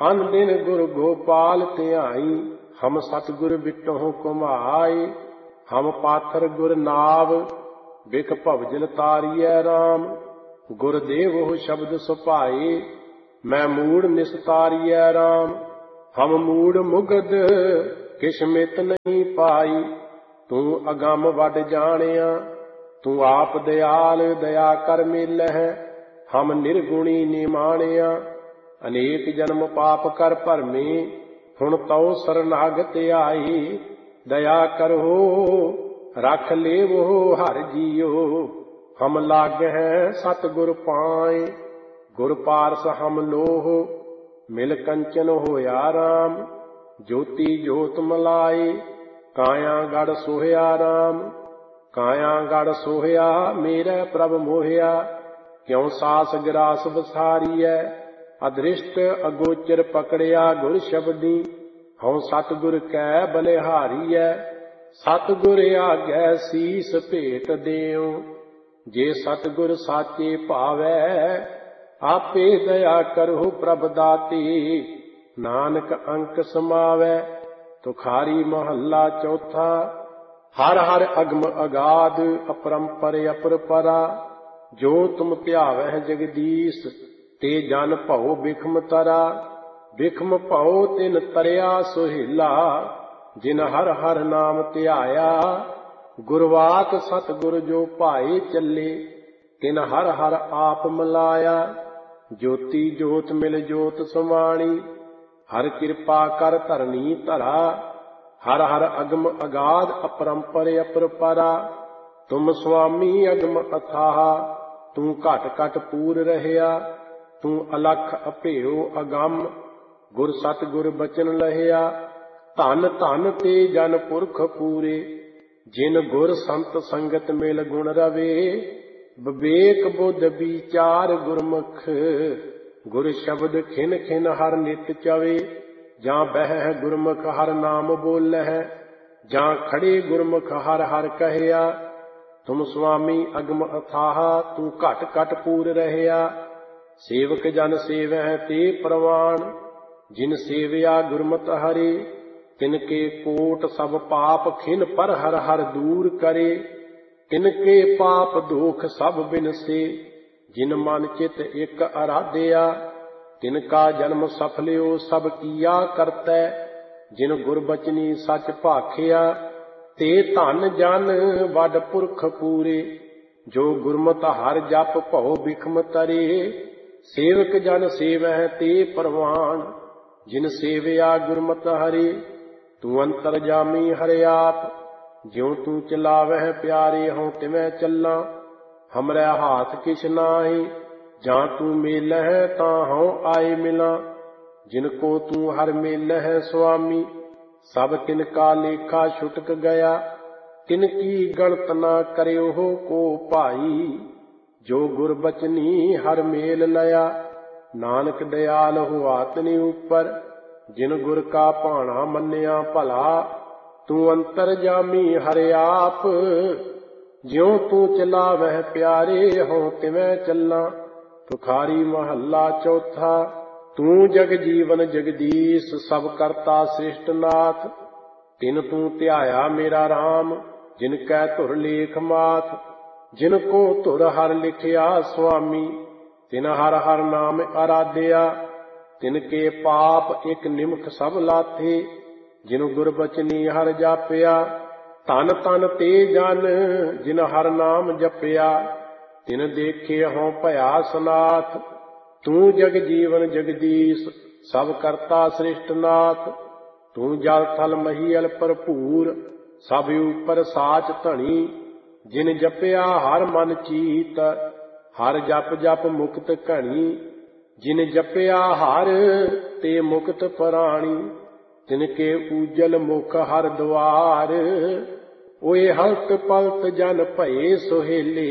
अन दिन गुर गोपाल ध्याई, हम सतगुर बिटों कुमाए। हम पाथर गुर नाव, बिक भवजन तारियै राम। गुरदेव हो शब्द सुभाए, मैं मूड निस्तारियै राम। हम मूड मुगद किश मित नहीं पाई, तू अगम वड जानिया। तू आप दयाल दया कर मेलह, हम निर्गुणी निमानिया। अनेक जन्म पाप कर भरमे, हुण तौ सरनागत आई। दया करो रख लेवो हर जियो, हम लागह सतगुर पाए। गुर पारस हम लोह, मिल कंचन होया राम। ज्योति ज्योत मलाए, काया गढ़ सोहया राम। काया गढ़ सोहया मेरे प्रभ मोहया, क्यों सास गिरास बसारीऐ। अदृष्ट अगोचर पकड़िया गुर शब्दी, हऊँ सतगुर कै बलिहारीऐ। सतगुर आगै सीस भेट देओ, जे सतगुर साचे भावै। आपे दया करो प्रभ दाते, नानक अंक समावै। तुखारी महला चौथा। हर हर अगम अगाध, अपरंपर अपरपरा। जो तुम ध्यावह जगदीश, ते जन भਉ बिखम तरा। बिखम भਉ तिन तरिया सुहेला, जिन हर हर नाम ध्याया। गुरवाक सतगुर जो भाए चले, तिन हर हर आप मिलाया। ज्योति ज्योत मिल ज्योत समाणी, हर कृपा कर धरनी धरा। हर हर अगम अगाध, अपरंपर अपरपरा। तुम स्वामी अगम अथाह, तू घट घट पूर रहया। तू अलख अभेओ अगम, गुर सतगुर बचन लहिया। धन धन ते जन पुरख पूरे, जिन गुर संत संगत मिल गुण रवे। विवेक बुद्ध विचार गुरमुख, गुर शब्द खिन खिन हर नित चवे। जां बह गुरमुख हर नाम बोलह, जां खड़े गुरमुख हर हर कहया। तुम स्वामी अगम अथाह, तू घट घट पूर रहया। सेवक जन सेवह ते प्रवान, जिन सेवया गुरमत हरे। तिनके कोट सब पाप खिन पर हर हर दूर करे। तिनके पाप दोख सब बिनसे, जिन मन चित एक आराध्या। तिनका जन्म सफलियो सब किया करतै, जिन गुरबचनी सच भाखिया। ते धन जन वड पुरख पूरे, जो गुरमत हर जप भਉ बिखम तरे। सेवक जन सेवह ते परवान, जिन सेवया गुरमत हरे। तू अंतरजामी हरि आप, ज्यों तू चलावह प्यारे हों तिवै चलां। हमरै हाथ किछ नाहि, जां तू मेलह तां हऊँ आए मिलां। जिनको तू हर मेलह स्वामी, सब तिनका लेखा छुटक गया। तिनकी गणत न करियो को भाई, जो गुरबचनी हर मेल लया। नानक दयाल हुआ तिनि ऊपर, जिन गुर का भाणा मन्निया भला। तू अंतरजामी हरि आप, ज्यों तू चलावह प्यारे हों तिवै चलां। तुखारी महला चौथा। तू जग जीवन जगदीश, सब करता सृष्ट नाथ। तिन तू ध्याया मेरा राम, जिनकै धुर लेख माथ। जिनको धुर हर लिखिया स्वामी, तिन हर हर नाम आराध्या। तिनके पाप एक निमख सब लाथे, जिन गुरबचनी हर जापिया। धन धन ते जन, जिन हर नाम जपिया। तिन देखे हों भया सनाथ। तू जग जीवन जगदीश, सब करता सृष्ट नाथ। तू जल थल महीयल भरपूर, सब ऊपर साच धनी। जिन जपिया हर मन चीत, हर जप जप मुक्त घणी। जिन जपिया हर ते मुक्त प्राणी, तिनके ऊजल मुख हर द्वार। ओए हलत पलत जन भये सुहेले,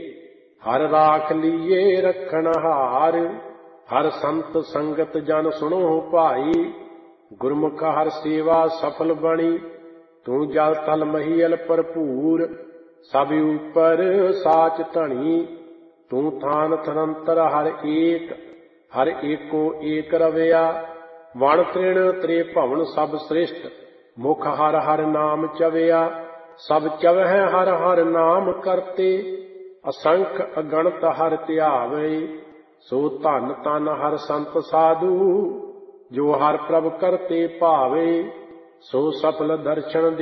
हर राख लीए रखन हार। हर संत संगत जन सुनो भाई, गुरमुख हर सेवा सफल बणी। तू जल थल महीयल भरपूर, सब ऊपर साच धनी। तू थान थनंतर हर एको एक रविया। ਵਣ ਤ੍ਰਿਣ ਤ੍ਰੇ ਭਵਨ ਸਭ ਸ੍ਰੇਸ਼ਟ, ਮੁਖ ਹਰ ਹਰ ਨਾਮ ਚਵਿਆ, ਸਭ ਚਵਹਿ ਹਰ ਹਰ ਨਾਮ ਕਰਤੇ, ਅਸੰਖ ਅਗਣਤ ਹਰ ਧਿਆਵੇ, ਸੋ ਧਨ ਤਨ ਹਰ ਸੰਤ ਸਾਧੂ, ਜੋ ਹਰ ਪ੍ਰਭ ਕਰਤੇ ਭਾਵੇ, ਸੋ ਸਫਲ ਦਰਸ਼ਨ